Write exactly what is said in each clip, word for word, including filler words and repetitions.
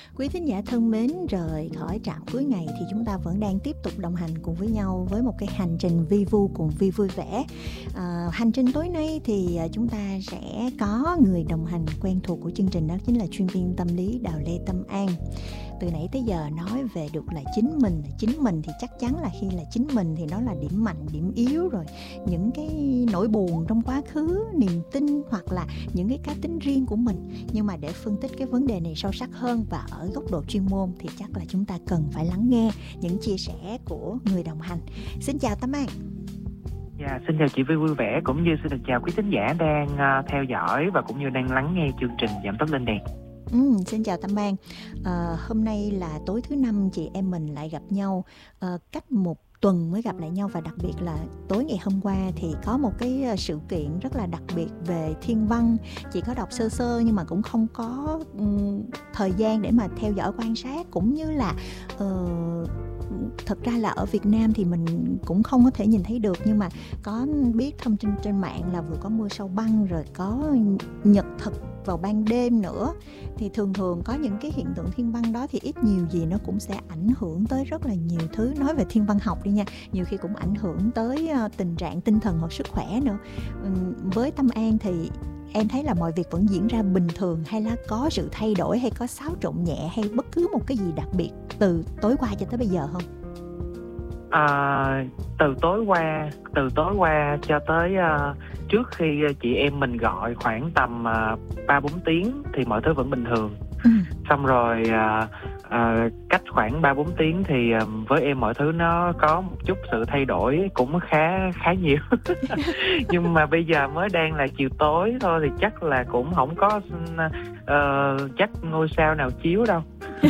Quý thính giả thân mến, rời khỏi trạm cuối ngày thì chúng ta vẫn đang tiếp tục đồng hành cùng với nhau với một cái hành trình vi vu cùng vi vui vẻ. À, hành trình tối nay thì chúng ta sẽ có người đồng hành quen thuộc của chương trình, đó chính là chuyên viên tâm lý Đào Lê Tâm An. Từ nãy tới giờ nói về được là chính mình, chính mình thì chắc chắn là khi là chính mình thì nó là điểm mạnh, điểm yếu rồi, những cái nỗi buồn trong quá khứ, niềm tin hoặc là những cái cá tính riêng của mình. Nhưng mà để phân tích cái vấn đề này sâu sắc hơn và ở góc độ chuyên môn thì chắc là chúng ta cần phải lắng nghe những chia sẻ của người đồng hành. Xin chào Tâm An. Dạ, xin chào chị Vi vui vẻ, cũng như xin được chào quý thính giả đang uh, theo dõi và cũng như đang lắng nghe chương trình Giảm Tốc Lên Đèn. Ừ, xin chào Tâm An. À, hôm nay là tối thứ năm chị em mình lại gặp nhau, à, cách một tuần mới gặp lại nhau, và đặc biệt là tối ngày hôm qua thì có một cái sự kiện rất là đặc biệt về thiên văn. Chị có đọc sơ sơ nhưng mà cũng không có um, thời gian để mà theo dõi quan sát, cũng như là uh, thật ra là ở Việt Nam thì mình cũng không có thể nhìn thấy được, nhưng mà có biết thông tin trên mạng là vừa có mưa sao băng rồi có nhật thực vào ban đêm nữa. Thì thường thường có những cái hiện tượng thiên văn đó thì ít nhiều gì nó cũng sẽ ảnh hưởng tới rất là nhiều thứ. Nói về thiên văn học đi nha, nhiều khi cũng ảnh hưởng tới tình trạng tinh thần hoặc sức khỏe nữa. Với Tâm An thì em thấy là mọi việc vẫn diễn ra bình thường, hay là có sự thay đổi, hay có xáo trộn nhẹ, hay bất cứ một cái gì đặc biệt từ tối qua cho tới bây giờ không? À, từ tối qua từ tối qua cho tới uh, trước khi chị em mình gọi khoảng tầm ba uh, bốn tiếng thì mọi thứ vẫn bình thường. Ừ. Xong rồi uh, uh, cách khoảng ba bốn tiếng thì uh, với em mọi thứ nó có một chút sự thay đổi cũng khá khá nhiều. Nhưng mà bây giờ mới đang là chiều tối thôi thì chắc là cũng không có uh, chắc ngôi sao nào chiếu đâu.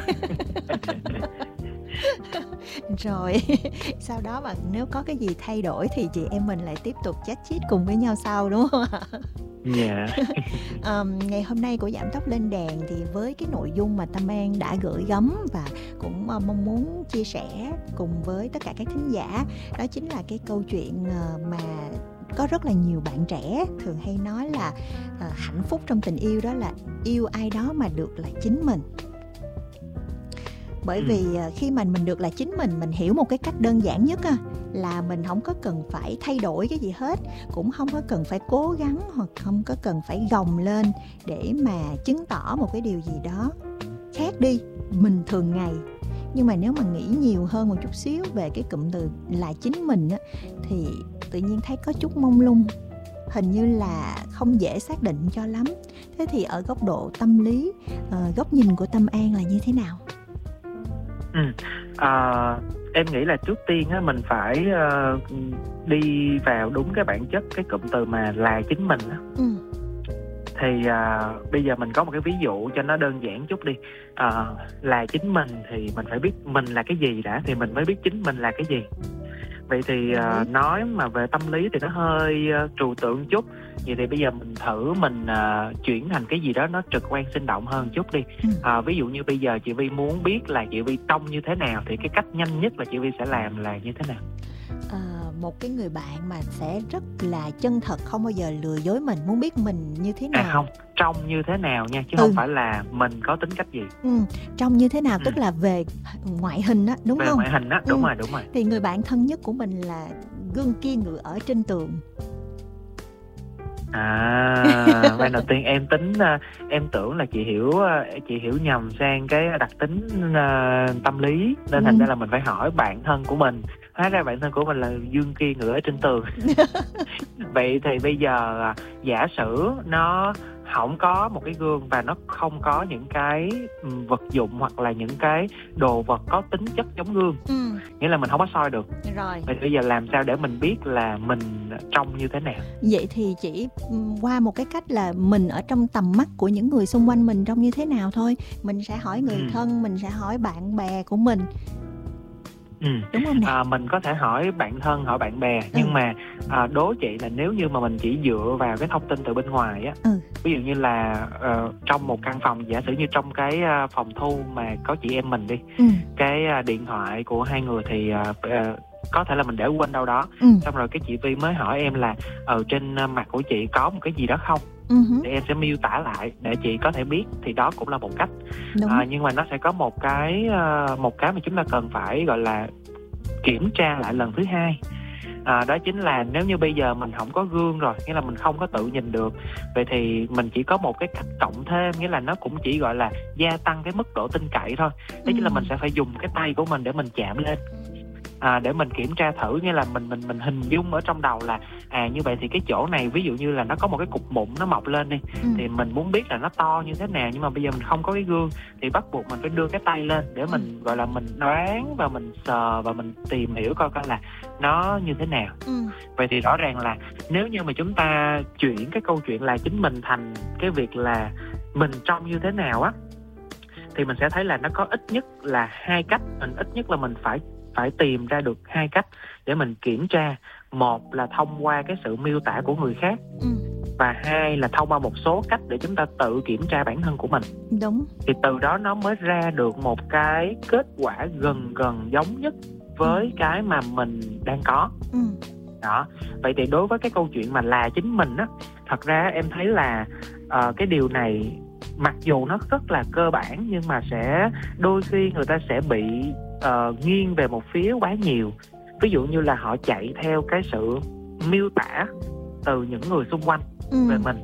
Rồi sau đó mà nếu có cái gì thay đổi thì chị em mình lại tiếp tục chat chít cùng với nhau sau, đúng không ạ? Dạ. Yeah. um, ngày hôm nay của Giảm Tốc Lên Đèn thì với cái nội dung mà Tâm An đã gửi gắm và cũng uh, mong muốn chia sẻ cùng với tất cả các thính giả, đó chính là cái câu chuyện uh, mà có rất là nhiều bạn trẻ thường hay nói là uh, hạnh phúc trong tình yêu đó là yêu ai đó mà được là chính mình. Bởi vì khi mà mình được là chính mình, mình hiểu một cái cách đơn giản nhất á, là mình không có cần phải thay đổi cái gì hết, cũng không có cần phải cố gắng hoặc không có cần phải gồng lên để mà chứng tỏ một cái điều gì đó khác đi mình thường ngày. Nhưng mà nếu mà nghĩ nhiều hơn một chút xíu về cái cụm từ là chính mình á, thì tự nhiên thấy có chút mông lung, hình như là không dễ xác định cho lắm. Thế thì ở góc độ tâm lý, uh, góc nhìn của Tâm An là như thế nào? Ừ. À, em nghĩ là trước tiên á, mình phải uh, đi vào đúng cái bản chất cái cụm từ mà là chính mình á. Ừ. Thì uh, bây giờ mình có một cái ví dụ cho nó đơn giản chút đi. Uh, là chính mình thì mình phải biết mình là cái gì đã, thì mình mới biết chính mình là cái gì. Vậy thì uh, nói mà về tâm lý thì nó hơi uh, trừu tượng chút. Vậy thì bây giờ mình thử mình uh, chuyển thành cái gì đó nó trực quan sinh động hơn chút đi. uh, Ví dụ như bây giờ chị Vi muốn biết là chị Vi trông như thế nào, thì cái cách nhanh nhất là chị Vi sẽ làm là như thế nào? À, một cái người bạn mà sẽ rất là chân thật, không bao giờ lừa dối mình, muốn biết mình như thế nào. À không, trông như thế nào nha, chứ ừ. không phải là mình có tính cách gì. ừ, Trông như thế nào, ừ. tức là về ngoại hình á, đúng về không? Về ngoại hình á, đúng ừ. rồi, đúng rồi. Thì người bạn thân nhất của mình là gương kia ngự ở trên tường. À, ban đầu tiên em tính em tưởng là chị hiểu chị hiểu nhầm sang cái đặc tính uh, tâm lý, nên ừ. thành ra là mình phải hỏi bạn thân của mình. Hóa ra bạn thân của mình là dương kia ngựa ở trên tường. Vậy thì bây giờ giả sử nó không có một cái gương và nó không có những cái vật dụng hoặc là những cái đồ vật có tính chất giống gương, ừ. nghĩa là mình không có soi được. Rồi. Vậy bây giờ làm sao để mình biết là mình trông như thế nào? Vậy thì chỉ qua một cái cách là mình ở trong tầm mắt của những người xung quanh mình trông như thế nào thôi. Mình sẽ hỏi người ừ. thân, mình sẽ hỏi bạn bè của mình. Ừ. Đúng không nè? À, mình có thể hỏi bạn thân, hỏi bạn bè, ừ. nhưng mà à, đố chị là nếu như mà mình chỉ dựa vào cái thông tin từ bên ngoài á, ừ. ví dụ như là uh, trong một căn phòng, giả sử như trong cái uh, phòng thu mà có chị em mình đi, ừ. cái uh, điện thoại của hai người thì uh, uh, có thể là mình để quên đâu đó, ừ. xong rồi cái chị Vi mới hỏi em là ở trên mặt của chị có một cái gì đó không. uh-huh. thì em sẽ miêu tả lại để chị có thể biết, thì đó cũng là một cách. À, nhưng mà nó sẽ có một cái một cái mà chúng ta cần phải gọi là kiểm tra lại lần thứ hai. À, đó chính là nếu như bây giờ mình không có gương rồi, nghĩa là mình không có tự nhìn được, vậy thì mình chỉ có một cái cách cộng thêm, nghĩa là nó cũng chỉ gọi là gia tăng cái mức độ tin cậy thôi. Đó chính là mình sẽ phải dùng cái tay của mình để mình chạm lên, à, để mình kiểm tra thử, nghĩa là mình mình mình hình dung ở trong đầu là à như vậy thì cái chỗ này ví dụ như là nó có một cái cục mụn nó mọc lên đi, ừ. thì mình muốn biết là nó to như thế nào, nhưng mà bây giờ mình không có cái gương thì bắt buộc mình phải đưa cái tay lên để mình ừ. gọi là mình đoán và mình sờ và mình tìm hiểu coi coi là nó như thế nào. Ừ. Vậy thì rõ ràng là nếu như mà chúng ta chuyển cái câu chuyện là chính mình thành cái việc là mình trông như thế nào á, thì mình sẽ thấy là nó có ít nhất là hai cách, mình ít nhất là mình phải phải tìm ra được hai cách để mình kiểm tra. Một là thông qua cái sự miêu tả của người khác, ừ. và hai là thông qua một số cách để chúng ta tự kiểm tra bản thân của mình. Đúng. Thì từ đó nó mới ra được một cái kết quả gần gần giống nhất với ừ. cái mà mình đang có. Ừ. Đó. Vậy thì đối với cái câu chuyện mà là chính mình á, thật ra em thấy là uh, cái điều này mặc dù nó rất là cơ bản, nhưng mà sẽ đôi khi người ta sẽ bị uh, nghiêng về một phía quá nhiều. Ví dụ như là họ chạy theo cái sự miêu tả từ những người xung quanh ừ. về mình,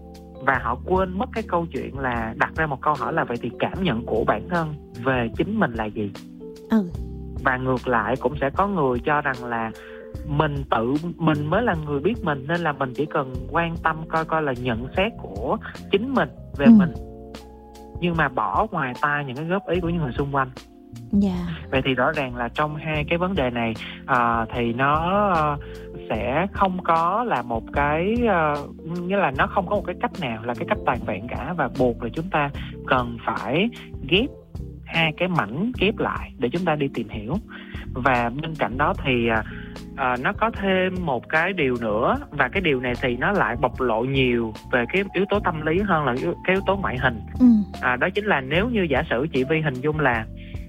và họ quên mất cái câu chuyện là đặt ra một câu hỏi là vậy thì cảm nhận của bản thân về chính mình là gì. ừ. Và ngược lại cũng sẽ có người cho rằng là mình tự mình mới là người biết mình, nên là mình chỉ cần quan tâm coi coi là nhận xét của chính mình về ừ. mình, nhưng mà bỏ ngoài tai những cái góp ý của những người xung quanh. Yeah. Vậy thì rõ ràng là trong hai cái vấn đề này uh, thì nó uh, sẽ không có là một cái uh, nghĩa là nó không có một cái cách nào là cái cách toàn vẹn cả, và buộc là chúng ta cần phải ghép hai cái mảnh ghép lại để chúng ta đi tìm hiểu. Và bên cạnh đó thì uh, uh, nó có thêm một cái điều nữa, và cái điều này thì nó lại bộc lộ nhiều về cái yếu tố tâm lý hơn là cái yếu tố ngoại hình. ừ. uh, Đó chính là nếu như giả sử chị Vi hình dung là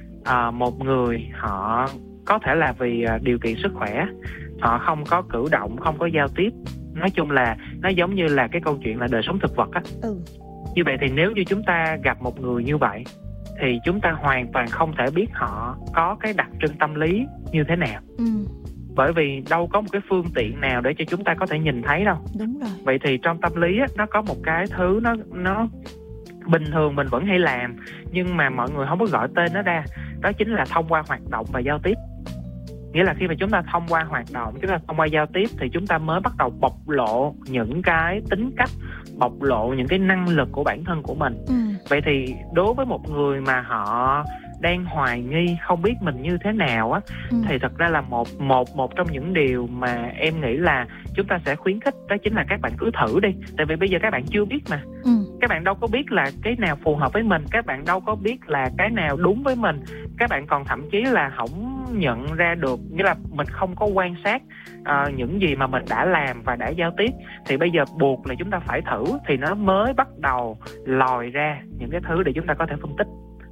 À, một người họ có thể là vì à, điều kiện sức khỏe, họ không có cử động, không có giao tiếp, nói chung là nó giống như là cái câu chuyện là đời sống thực vật á. ừ. Như vậy thì nếu như chúng ta gặp một người như vậy thì chúng ta hoàn toàn không thể biết họ có cái đặc trưng tâm lý như thế nào. ừ. Bởi vì đâu có một cái phương tiện nào để cho chúng ta có thể nhìn thấy đâu. Đúng rồi. Vậy thì trong tâm lý á, nó có một cái thứ nó nó bình thường mình vẫn hay làm, nhưng mà mọi người không có gọi tên nó ra. Đó chính là thông qua hoạt động và giao tiếp. Nghĩa là khi mà chúng ta thông qua hoạt động, chúng ta thông qua giao tiếp thì chúng ta mới bắt đầu bộc lộ những cái tính cách, bộc lộ những cái năng lực của bản thân của mình. ừ. Vậy thì đối với một người mà họ đang hoài nghi không biết mình như thế nào á, ừ. thì thật ra là một một một trong những điều mà em nghĩ là chúng ta sẽ khuyến khích, đó chính là các bạn cứ thử đi. Tại vì bây giờ các bạn chưa biết mà. ừ. Các bạn đâu có biết là cái nào phù hợp với mình, các bạn đâu có biết là cái nào đúng với mình, các bạn còn thậm chí là không nhận ra được, nghĩa là mình không có quan sát uh, những gì mà mình đã làm và đã giao tiếp. Thì bây giờ buộc là chúng ta phải thử thì nó mới bắt đầu lòi ra những cái thứ để chúng ta có thể phân tích.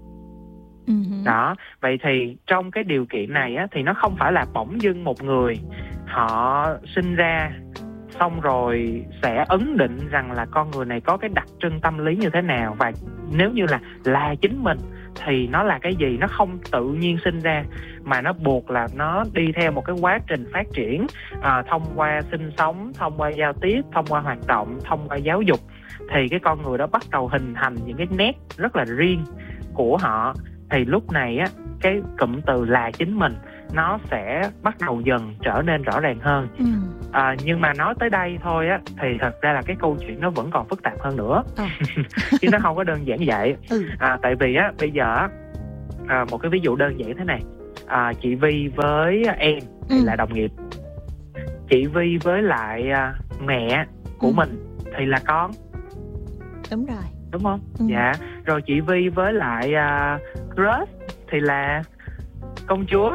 Uh-huh. Đó, vậy thì trong cái điều kiện này á, thì nó không phải là bỗng dưng một người họ sinh ra xong rồi sẽ ấn định rằng là con người này có cái đặc trưng tâm lý như thế nào, và nếu như là là chính mình thì nó là cái gì. Nó không tự nhiên sinh ra, mà nó buộc là nó đi theo một cái quá trình phát triển à, thông qua sinh sống, thông qua giao tiếp, thông qua hoạt động, thông qua giáo dục, thì cái con người đó bắt đầu hình thành những cái nét rất là riêng của họ. Thì lúc này á, cái cụm từ là chính mình nó sẽ bắt đầu dần trở nên rõ ràng hơn. ừ. à, Nhưng mà nói tới đây thôi á, thì thật ra là cái câu chuyện nó vẫn còn phức tạp hơn nữa. à. Chứ nó không có đơn giản vậy. ừ. à, Tại vì á, bây giờ à, một cái ví dụ đơn giản thế này. à, Chị Vi với em thì ừ. là đồng nghiệp. Chị Vi với lại à, mẹ của ừ. mình thì là con. Đúng rồi. Đúng không? ừ. Dạ. Rồi chị Vi với lại uh, crush thì là công chúa.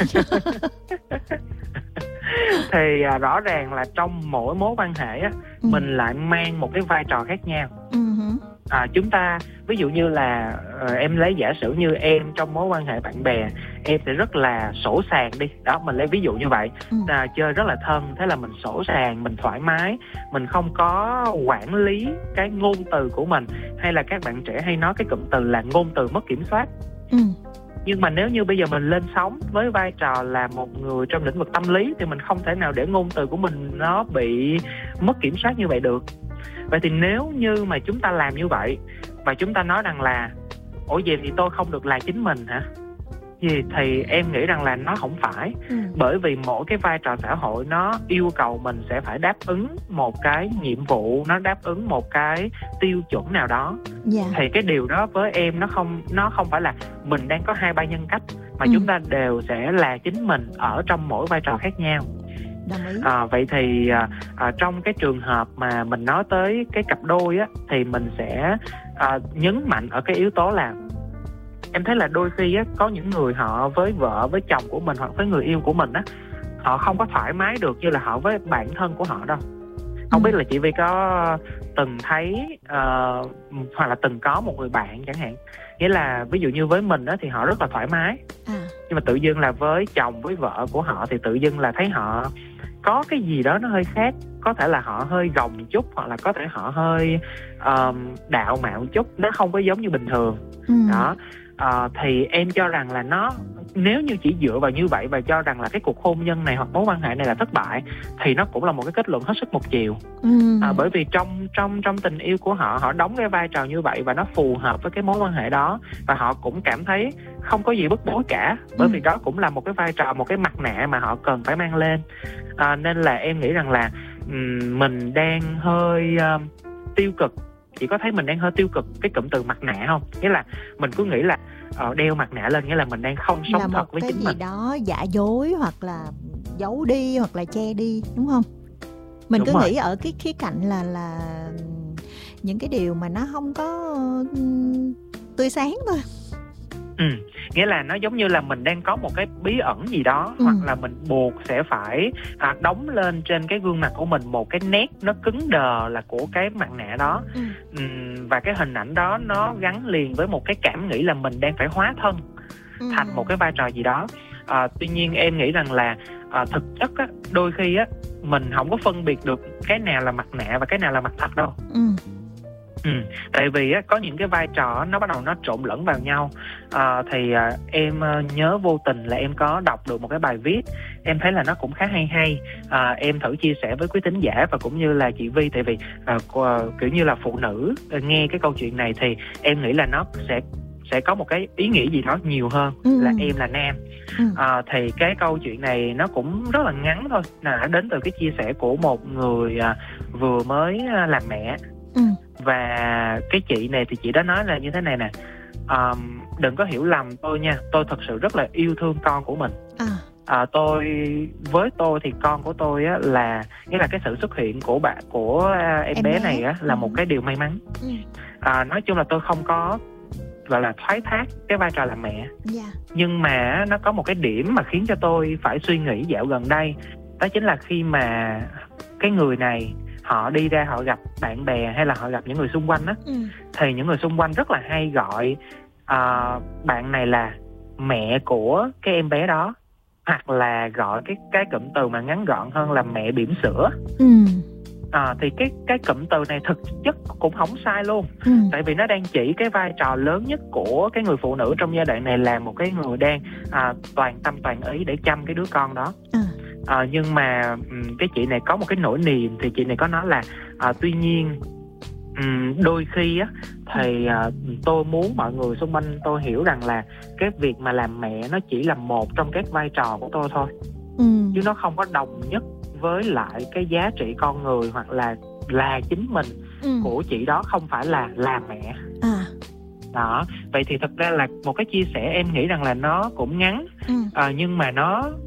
Thì uh, rõ ràng là trong mỗi mối quan hệ á, ừ. mình lại mang một cái vai trò khác nhau. uh-huh. à, chúng ta ví dụ như là à, em lấy giả sử như em trong mối quan hệ bạn bè, em sẽ rất là sỗ sàng đi, đó mình lấy ví dụ như vậy. ừ. à, chơi rất là thân, thế là mình sỗ sàng, mình thoải mái, mình không có quản lý cái ngôn từ của mình, hay là các bạn trẻ hay nói cái cụm từ là ngôn từ mất kiểm soát. ừ. Nhưng mà nếu như bây giờ mình lên sóng với vai trò là một người trong lĩnh vực tâm lý thì mình không thể nào để ngôn từ của mình nó bị mất kiểm soát như vậy được. Vậy thì nếu như mà chúng ta làm như vậy và chúng ta nói rằng là ủa vậy thì tôi không được là chính mình hả? Thì, thì em nghĩ rằng là nó không phải. ừ. Bởi vì mỗi cái vai trò xã hội nó yêu cầu mình sẽ phải đáp ứng một cái nhiệm vụ, nó đáp ứng một cái tiêu chuẩn nào đó. yeah. Thì cái điều đó với em nó không nó không phải là mình đang có hai ba nhân cách, mà ừ. chúng ta đều sẽ là chính mình ở trong mỗi vai trò khác nhau. À, vậy thì à, à, trong cái trường hợp mà mình nói tới cái cặp đôi á, thì mình sẽ à, nhấn mạnh ở cái yếu tố là em thấy là đôi khi á, có những người họ với vợ, với chồng của mình hoặc với người yêu của mình á, họ không có thoải mái được như là họ với bản thân của họ đâu. Không ừ. biết là chị Vi có từng thấy uh, hoặc là từng có một người bạn chẳng hạn, nghĩa là ví dụ như với mình á, thì họ rất là thoải mái, à. nhưng mà tự dưng là với chồng, với vợ của họ thì tự dưng là thấy họ có cái gì đó nó hơi khác. Có thể là họ hơi gồng chút, hoặc là có thể họ hơi uh, đạo mạo chút, nó không có giống như bình thường. ừ. Đó. Uh, thì em cho rằng là nó, nếu như chỉ dựa vào như vậy và cho rằng là cái cuộc hôn nhân này hoặc mối quan hệ này là thất bại, thì nó cũng là một cái kết luận hết sức một chiều. ừ. uh, Bởi vì trong trong trong tình yêu của họ, họ đóng cái vai trò như vậy và nó phù hợp với cái mối quan hệ đó, và họ cũng cảm thấy không có gì bức bối cả, bởi ừ. vì đó cũng là một cái vai trò, một cái mặt nạ mà họ cần phải mang lên. uh, Nên là em nghĩ rằng là um, mình đang hơi uh, tiêu cực. Chị có thấy mình đang hơi tiêu cực cái cụm từ mặt nạ không? Nghĩa là mình cứ nghĩ là uh, đeo mặt nạ lên nghĩa là mình đang không sống là thật với chính mình. Là một cái gì đó giả dối hoặc là giấu đi hoặc là che đi, đúng không? Mình đúng cứ rồi. Nghĩ ở cái khía cạnh là là những cái điều mà nó không có tươi sáng thôi. Ừ, nghĩa là nó giống như là mình đang có một cái bí ẩn gì đó, ừ. hoặc là mình buộc sẽ phải à, đóng lên trên cái gương mặt của mình một cái nét nó cứng đờ là của cái mặt nạ đó. ừ. Ừ, và cái hình ảnh đó nó gắn liền với một cái cảm nghĩ là mình đang phải hóa thân ừ. thành một cái vai trò gì đó. à, Tuy nhiên em nghĩ rằng là à, thực chất á, đôi khi á, mình không có phân biệt được cái nào là mặt nạ và cái nào là mặt thật đâu. ừ. Ừ, tại vì á, có những cái vai trò nó bắt đầu nó trộn lẫn vào nhau. à, Thì à, em à, nhớ vô tình là em có đọc được một cái bài viết, em thấy là nó cũng khá hay hay. à, Em thử chia sẻ với quý thính giả và cũng như là chị Vi. Tại vì à, kiểu như là phụ nữ à, nghe cái câu chuyện này thì em nghĩ là nó sẽ sẽ có một cái ý nghĩa gì đó nhiều hơn ừ. là em là nam. ừ. à, Thì cái câu chuyện này nó cũng rất là ngắn thôi, là đến từ cái chia sẻ của một người à, vừa mới à, làm mẹ. ừ. Và cái chị này thì chị đã nói là như thế này nè: um, đừng có hiểu lầm tôi nha, tôi thật sự rất là yêu thương con của mình. à. À, tôi với tôi thì con của tôi á, là nghĩa là cái sự xuất hiện của bạn của em, em bé, bé này á, là ừ. một cái điều may mắn. ừ. à, Nói chung là tôi không có gọi là thoái thác cái vai trò làm mẹ. yeah. Nhưng mà nó có một cái điểm mà khiến cho tôi phải suy nghĩ dạo gần đây, đó chính là khi mà cái người này họ đi ra họ gặp bạn bè hay là họ gặp những người xung quanh á, ừ. thì những người xung quanh rất là hay gọi uh, bạn này là mẹ của cái em bé đó, hoặc là gọi cái cái cụm từ mà ngắn gọn hơn là mẹ bỉm sữa. ừ. À, thì cái cái cụm từ này thực chất cũng không sai luôn. ừ. Tại vì nó đang chỉ cái vai trò lớn nhất của cái người phụ nữ trong giai đoạn này là một cái người đang à, toàn tâm toàn ý để chăm cái đứa con đó. ừ. À, nhưng mà cái chị này có một cái nỗi niềm, thì chị này có nói là à, tuy nhiên đôi khi á, thì à, tôi muốn mọi người xung quanh tôi hiểu rằng là cái việc mà làm mẹ nó chỉ là một trong các vai trò của tôi thôi. ừ. Chứ nó không có đồng nhất với lại cái giá trị con người hoặc là là chính mình ừ. của chị đó, không phải là làm mẹ. à. Đó, vậy thì thật ra là một cái chia sẻ em nghĩ rằng là nó cũng ngắn, ừ. à, nhưng mà nó